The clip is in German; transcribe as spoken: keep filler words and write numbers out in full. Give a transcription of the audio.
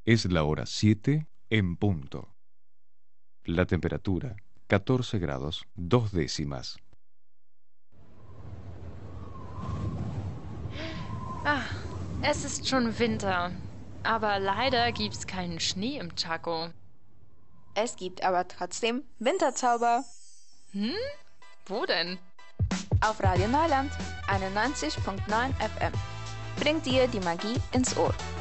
Es la hora siete en punto. La temperatura, catorce grados, dos décimas. Ah, es ist schon Winter. Aber leider gibt's keinen Schnee im Chaco. Es gibt aber trotzdem Winterzauber. Hm? Wo denn? Auf Radio Neuland einundneunzig Komma neun F M. Bringt dir die Magie ins Ohr.